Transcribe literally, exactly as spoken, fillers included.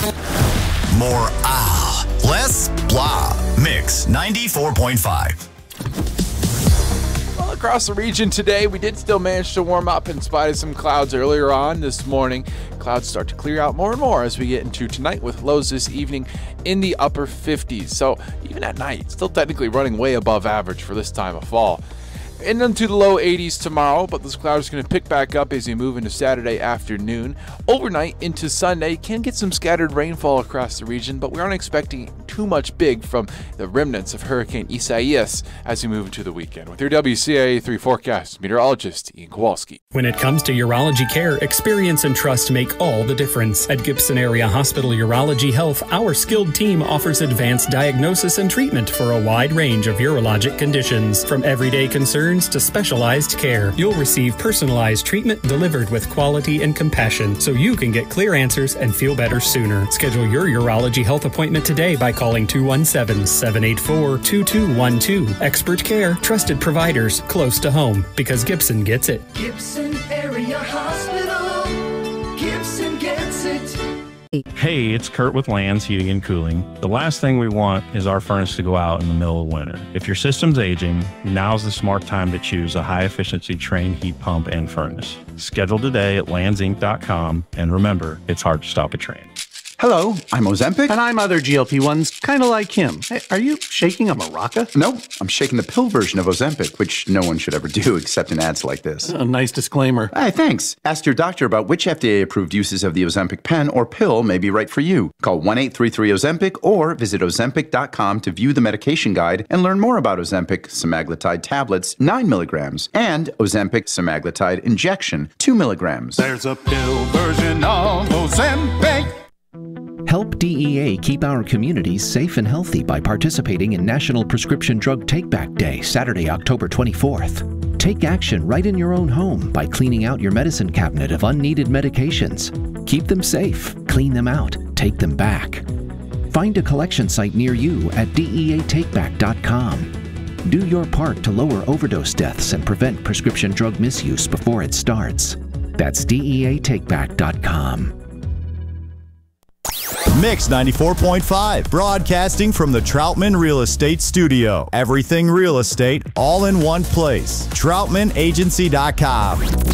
More ah, less blah. Mix ninety-four point five. Well, across the region today, we did still manage to warm up in spite of some clouds earlier on this morning. Clouds start to clear out more and more as we get into tonight, with lows this evening in the upper fifties. So even at night, still technically running way above average for this time of fall. And into the low eighties tomorrow, but those clouds are going to pick back up as we move into Saturday afternoon. Overnight into Sunday, can get some scattered rainfall across the region, but we aren't expecting too much big from the remnants of Hurricane Isaias as we move into the weekend. With your W C I A three forecast, meteorologist Ian Kowalski. When it comes to urology care, experience and trust make all the difference. At Gibson Area Hospital Urology Health, our skilled team offers advanced diagnosis and treatment for a wide range of urologic conditions. From everyday concerns to specialized care, you'll receive personalized treatment delivered with quality and compassion, so you can get clear answers and feel better sooner. Schedule your urology health appointment today by calling two one seven, seven eight four, two two one two. Expert care, trusted providers, close to home, because Gibson gets it. Gibson Area Hospital. Gibson gets it. Hey, it's Kurt with Lands Heating and Cooling. The last thing we want is our furnace to go out in the middle of winter. If your system's aging, now's the smart time to choose a high-efficiency Trane heat pump and furnace. Schedule today at lands inc dot com, and remember, it's hard to stop a Trane. Hello, I'm Ozempic. And I'm other G L P ones, kind of like him. Hey, are you shaking a maraca? No, I'm shaking the pill version of Ozempic, which no one should ever do except in ads like this. A nice disclaimer. Hey, thanks. Ask your doctor about which F D A-approved uses of the Ozempic pen or pill may be right for you. Call one eight three three Ozempic or visit ozempic dot com to view the medication guide and learn more about Ozempic semaglutide tablets, nine milligrams, and Ozempic semaglutide injection, two milligrams. There's a pill version of Ozempic. Help D E A keep our communities safe and healthy by participating in National Prescription Drug Take-Back Day, Saturday, October twenty-fourth. Take action right in your own home by cleaning out your medicine cabinet of unneeded medications. Keep them safe, clean them out, take them back. Find a collection site near you at D E A take back dot com. Do your part to lower overdose deaths and prevent prescription drug misuse before it starts. That's D E A take back dot com. Mix ninety-four point five, broadcasting from the Troutman Real Estate Studio. Everything real estate, all in one place. troutman agency dot com.